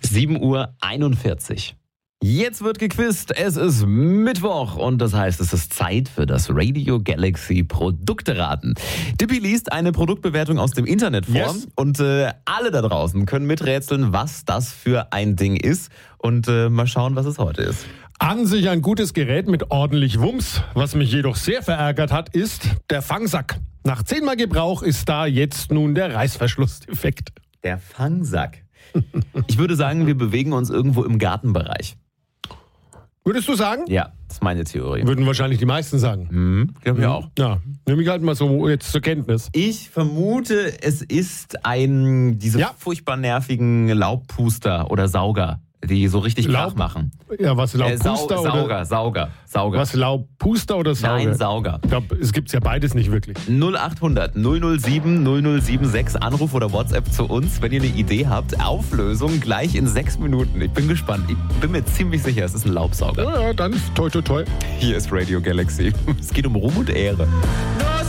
7:41 Uhr. Jetzt wird gequizt. Es ist Mittwoch und das heißt, es ist Zeit für das Radio Galaxy Produkteraten. Dippy liest eine Produktbewertung aus dem Internet vor und alle da draußen können miträtseln, was das für ein Ding ist und mal schauen, was es heute ist. An sich ein gutes Gerät mit ordentlich Wumms. Was mich jedoch sehr verärgert hat, ist der Fangsack. Nach 10-mal Gebrauch ist da jetzt nun der Reißverschluss-Defekt. Der Fangsack. Ich würde sagen, wir bewegen uns irgendwo im Gartenbereich. Würdest du sagen? Ja, das ist meine Theorie. Würden wahrscheinlich die meisten sagen. Glaube ich auch. Ja, nehme ich halt mal so jetzt zur Kenntnis. Ich vermute, es ist diese furchtbar nervigen Laubpuster oder Sauger, die so richtig Krach machen. Ja, was Laubpuster oder? Sauger. Was Laubpuster oder Sauger? Nein, Sauger. Ich glaube, es gibt ja beides nicht wirklich. 0800 007 0076, Anruf oder WhatsApp zu uns, wenn ihr eine Idee habt. Auflösung gleich in 6 Minuten. Ich bin gespannt. Ich bin mir ziemlich sicher, es ist ein Laubsauger. Ja, dann toi toi toi. Hier ist Radio Galaxy. Es geht um Ruhm und Ehre.